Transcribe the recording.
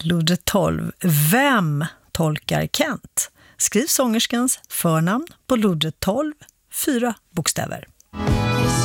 Lodet 12. Vem tolkar Kent? Skriv sångerskans förnamn på lodet 12, 4 bokstäver.